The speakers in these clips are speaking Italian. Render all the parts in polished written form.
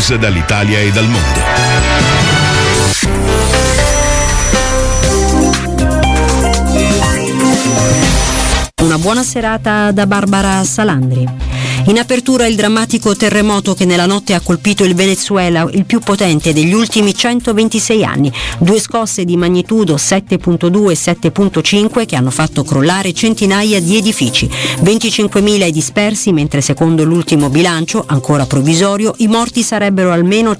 news dall'Italia e dal mondo. Una buona serata da Barbara Salandri. In apertura il drammatico terremoto che nella notte ha colpito il Venezuela, il più potente degli ultimi 126 anni. 2 scosse di magnitudo 7.2 e 7.5 che hanno fatto crollare centinaia di edifici. 25.000 i dispersi, mentre secondo l'ultimo bilancio, ancora provvisorio, i morti sarebbero almeno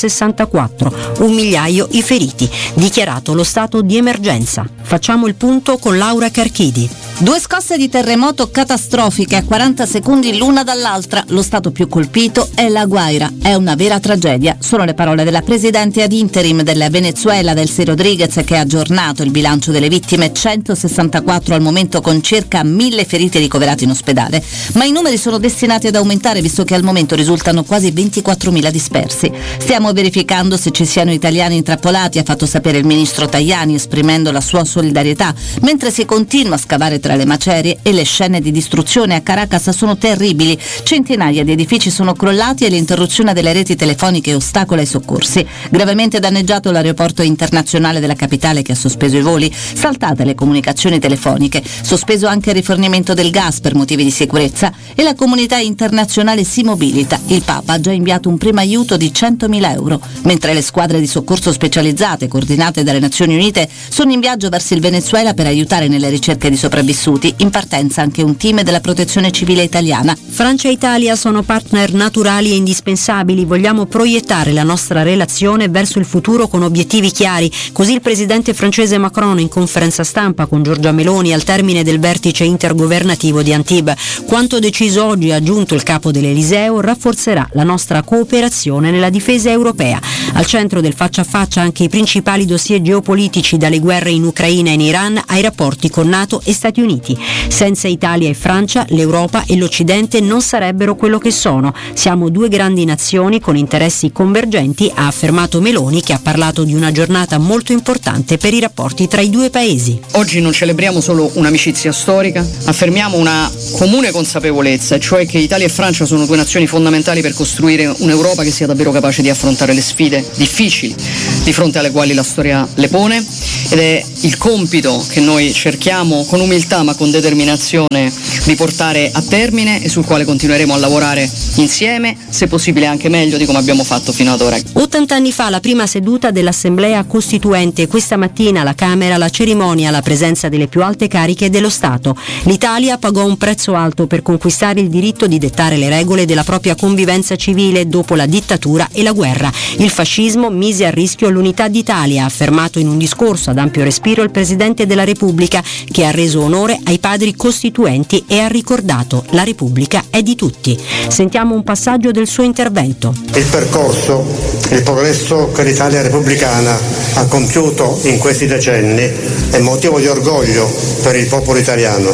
164, 1 migliaio i feriti. Dichiarato lo stato di emergenza. Facciamo il punto con Laura Carchidi. 2 scosse di terremoto catastrofiche a 40 secondi l'una dall'altra. Lo stato più colpito è La Guaira. È una vera tragedia. Sono le parole della presidente ad interim del Venezuela, Delcy Rodriguez, che ha aggiornato il bilancio delle vittime, 164 al momento, con circa 1.000 feriti ricoverati in ospedale. Ma i numeri sono destinati ad aumentare, visto che al momento risultano quasi 24.000 dispersi. Stiamo verificando se ci siano italiani intrappolati, ha fatto sapere il ministro Tajani, esprimendo la sua solidarietà, mentre si continua a scavare tra le macerie e le scene di distruzione a Caracas sono terribili. Centinaia di edifici sono crollati e l'interruzione delle reti telefoniche ostacola i soccorsi. Gravemente danneggiato l'aeroporto internazionale della capitale, che ha sospeso i voli, saltate le comunicazioni telefoniche, sospeso anche il rifornimento del gas per motivi di sicurezza, e la comunità internazionale si mobilita. Il Papa ha già inviato un primo aiuto di 100.000 euro, mentre le squadre di soccorso specializzate coordinate dalle Nazioni Unite sono in viaggio verso il Venezuela per aiutare nelle ricerche di sopravvissuti, in partenza anche un team della Protezione Civile italiana. Francia e Italia sono partner naturali e indispensabili. Vogliamo proiettare la nostra relazione verso il futuro con obiettivi chiari. Così il presidente francese Macron in conferenza stampa con Giorgia Meloni al termine del vertice intergovernativo di Antibes. Quanto deciso oggi, ha aggiunto il capo dell'Eliseo, rafforzerà la nostra cooperazione nella difesa europea. Al centro del faccia a faccia anche i principali dossier geopolitici, dalle guerre in Ucraina e in Iran ai rapporti con NATO e Stati Uniti. Senza Italia e Francia, l'Europa e l'Occidente non sarebbero quello che sono. Siamo 2 grandi nazioni con interessi convergenti, ha affermato Meloni, che ha parlato di una giornata molto importante per i rapporti tra i 2 paesi. Oggi non celebriamo solo un'amicizia storica, affermiamo una comune consapevolezza, cioè che Italia e Francia sono 2 nazioni fondamentali per costruire un'Europa che sia davvero capace di affrontare le sfide difficili di fronte alle quali la storia le pone, ed è il compito che noi cerchiamo con umiltà ma con determinazione di portare a termine e sul quale continueremo a lavorare insieme, se possibile anche meglio di come abbiamo fatto fino ad ora. 80 anni fa la prima seduta dell'Assemblea Costituente, questa mattina alla Camera la cerimonia alla presenza delle più alte cariche dello Stato. L'Italia pagò un prezzo alto per conquistare il diritto di dettare le regole della propria convivenza civile dopo la dittatura e la guerra. Il fascismo mise a rischio l'unità d'Italia, ha affermato in un discorso ad ampio respiro il Presidente della Repubblica, che ha reso onore ai padri costituenti e ha ricordato: la Repubblica è di tutti. Sentiamo un passaggio del suo intervento. Il percorso, il progresso che l'Italia repubblicana ha compiuto in questi decenni è motivo di orgoglio per il popolo italiano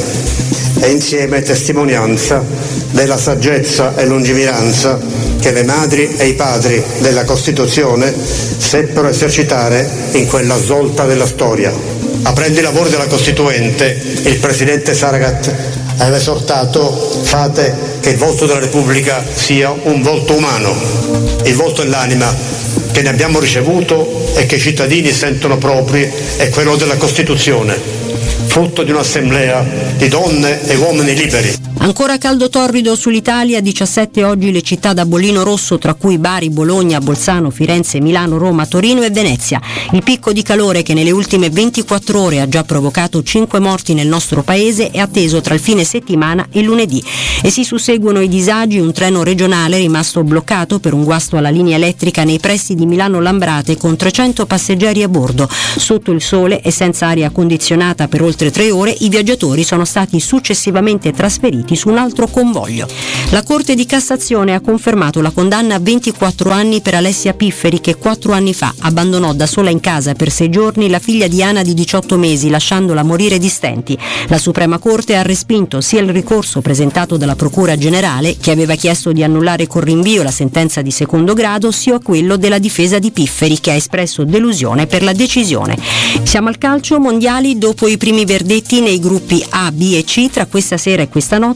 e insieme testimonianza della saggezza e lungimiranza che le madri e i padri della Costituzione seppero esercitare in quella svolta della storia. Aprendo i lavori della Costituente, il Presidente Saragat aveva esortato: fate che il volto della Repubblica sia un volto umano, il volto dell'anima che ne abbiamo ricevuto e che i cittadini sentono propri è quello della Costituzione, frutto di un'assemblea di donne e uomini liberi. Ancora caldo torrido sull'Italia, 17 oggi le città da bollino rosso, tra cui Bari, Bologna, Bolzano, Firenze, Milano, Roma, Torino e Venezia. Il picco di calore che nelle ultime 24 ore ha già provocato 5 morti nel nostro paese è atteso tra il fine settimana e lunedì. E si susseguono i disagi: un treno regionale rimasto bloccato per un guasto alla linea elettrica nei pressi di Milano Lambrate con 300 passeggeri a bordo. Sotto il sole e senza aria condizionata per oltre 3 ore, i viaggiatori sono stati successivamente trasferiti su un altro convoglio. La Corte di Cassazione ha confermato la condanna a 24 anni per Alessia Pifferi, che 4 anni fa abbandonò da sola in casa per 6 giorni la figlia di Ana di 18 mesi, lasciandola morire di stenti. La Suprema Corte ha respinto sia il ricorso presentato dalla Procura Generale, che aveva chiesto di annullare con rinvio la sentenza di secondo grado, sia quello della difesa di Pifferi, che ha espresso delusione per la decisione. Siamo al calcio, mondiali. Dopo i primi verdetti nei gruppi A, B e C, tra questa sera e questa notte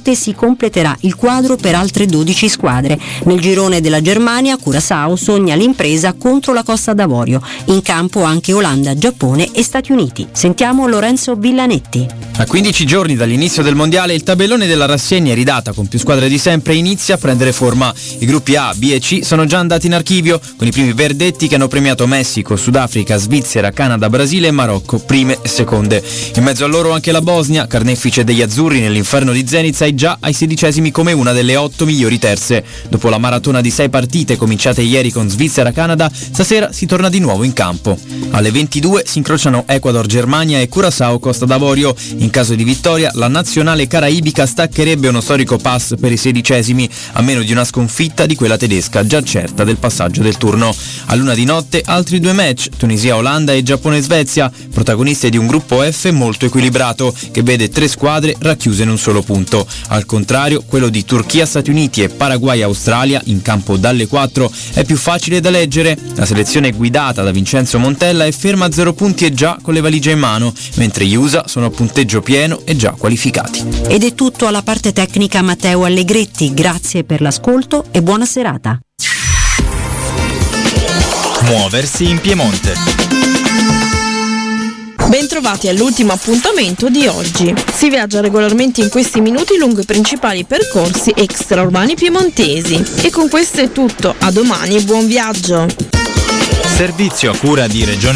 stanotte si completerà il quadro per altre 12 squadre. Nel girone della Germania, Curaçao sogna l'impresa contro la Costa d'Avorio. In campo anche Olanda, Giappone e Stati Uniti. Sentiamo Lorenzo Villanetti. A 15 giorni dall'inizio del mondiale, il tabellone della rassegna ridata con più squadre di sempre inizia a prendere forma. I gruppi A, B e C sono già andati in archivio, con i primi verdetti che hanno premiato Messico, Sudafrica, Svizzera, Canada, Brasile e Marocco, prime e seconde. In mezzo a loro anche la Bosnia, carnefice degli azzurri nell'inferno di Zenit, è già ai 16esimi come una delle 8 migliori terze. Dopo la maratona di 6 partite cominciate ieri con Svizzera-Canada, stasera si torna di nuovo in campo. Alle 22 si incrociano Ecuador, Germania e Curaçao, Costa d'Avorio. In caso di vittoria, la nazionale caraibica staccherebbe uno storico pass per i 16esimi, a meno di una sconfitta di quella tedesca, già certa del passaggio del turno. A luna di notte altri 2 match, Tunisia-Olanda e Giappone-Svezia, protagoniste di un gruppo F molto equilibrato, che vede 3 squadre racchiuse in un solo punto. Al contrario, quello di Turchia-Stati Uniti e Paraguay-Australia, in campo dalle 4, è più facile da leggere. La selezione guidata da Vincenzo Montella è ferma a 0 punti e già con le valigie in mano, mentre gli USA sono a punteggio pieno e già qualificati. Ed è tutto alla parte tecnica Matteo Allegretti, grazie per l'ascolto e buona serata. Muoversi in Piemonte. Bentrovati all'ultimo appuntamento di oggi. Si viaggia regolarmente in questi minuti lungo i principali percorsi extraurbani piemontesi. E con questo è tutto, a domani e buon viaggio. Servizio a cura di Regione